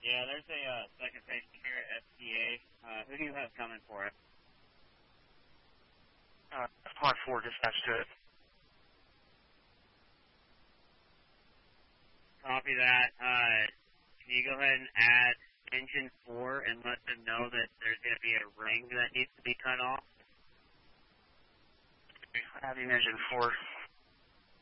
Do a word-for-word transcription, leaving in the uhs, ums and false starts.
Yeah, there's a uh, second patient here at S T A. Uh, who do you have coming for it? Uh, Pod four, dispatch to it. Copy that. Uh, can you go ahead and add engine four and let them know that there's going to be a ring that needs to be cut off? Adding engine four.